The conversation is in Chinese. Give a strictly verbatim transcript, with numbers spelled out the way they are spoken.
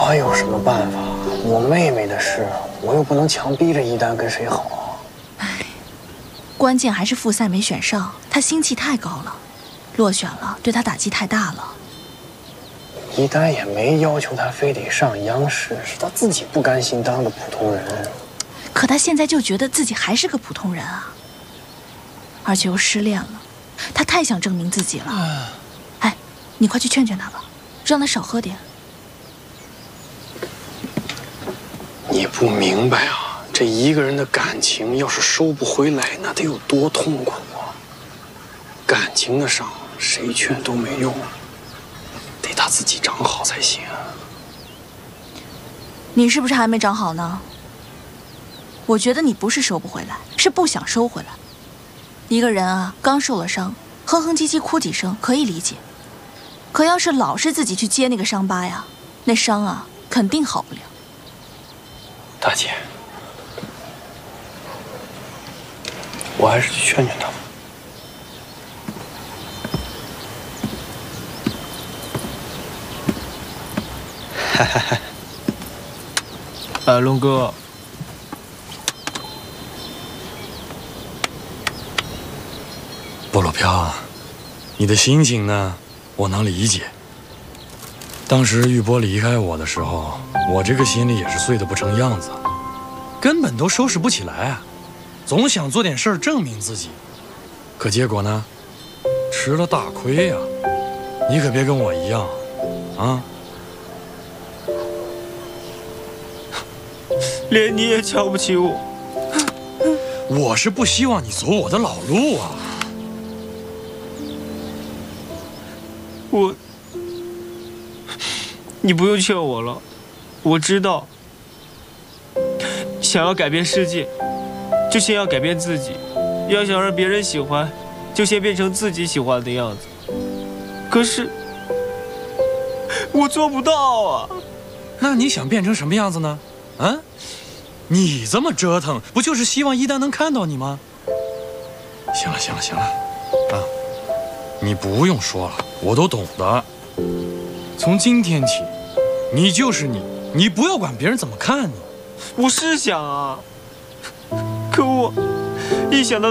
我有什么办法？我妹妹的事，我又不能强逼着一丹跟谁好。 唉，关键还是复赛没选上，他心气太高了，落选了对他打击太大了。 一丹也没要求他非得上央视，是他自己不甘心当个普通人。 可他现在就觉得自己还是个普通人啊，而且又失恋了，他太想证明自己了。哎，你快去劝劝他吧，让他少喝点。 你不明白啊，这一个人的感情要是收不回来，那得有多痛苦啊！感情的伤，谁劝都没用，得他自己长好才行。 你是不是还没长好呢？我觉得你不是收不回来，是不想收回来。一个人啊，刚受了伤，哼哼唧唧哭几声可以理解，可要是老是自己去接那个伤疤呀，那伤啊肯定好不了。 大姐，我还是去劝劝他吧。 哈哈哈。哎，龙哥。 菠萝飘，你的心情呢？我能理解。当时玉波离开我的时候，我这个心里也是碎得不成样子，根本都收拾不起来啊，总想做点事儿证明自己，可结果呢，吃了大亏呀！你可别跟我一样，啊！ 连你也瞧不起我， 我是不希望你走我的老路啊！ 我，你不用劝我了，我知道，想要改变世界，就先要改变自己；要想让别人喜欢，就先变成自己喜欢的样子。可是，我做不到啊！ 那你想变成什么样子呢？啊？你这么折腾，不就是希望一丹能看到你吗？行了，行了，行了，啊！你不用说了，我都懂的。从今天起，你就是你，你不要管别人怎么看你。 我是想啊，可我一想到